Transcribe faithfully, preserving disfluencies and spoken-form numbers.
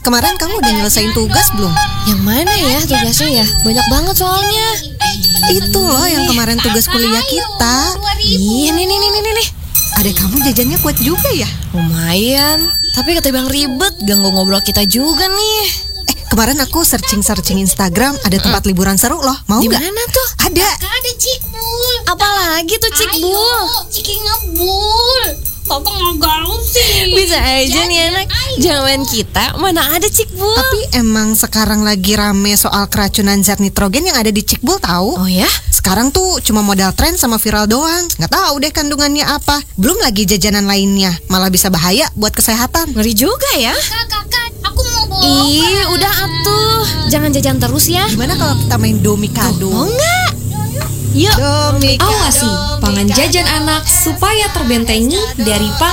kemarin kamu udah nyelesain tugas belum? Yang mana ya tugasnya ya? Banyak banget soalnya. Itu loh yang kemarin tugas kuliah kita. Iya nih nih nih nih nih. Adek kamu jajannya kuat juga ya? Lumayan. Tapi ketimbang ribet, ganggu ngobrol kita juga nih. Eh, kemarin aku searching-searching Instagram, ada tempat liburan seru loh. Mau Di nggak? mana tuh? Ada. Ada Cikbul. Apalagi tuh Cikbul? Ayo, Ciki ngebul. Papa nggak gaul sih. Bisa aja Jadi, nih anak. ayo. Zaman kita mana ada Cikbul? Tapi emang sekarang lagi rame soal keracunan zat nitrogen yang ada di Cikbul tahu? Oh ya? Sekarang tuh cuma modal tren sama viral doang. Nggak tahu deh kandungannya apa. Belum lagi jajanan lainnya. Malah bisa bahaya buat kesehatan. Ngeri juga ya. Kak, kakak, aku mau bawa. Ih, udah atuh. Jangan jajan terus ya. Gimana kalau kita main domikado? Mau nggak? Yuk. Domikado. Awasi pangan jajan anak supaya terbentengi dari para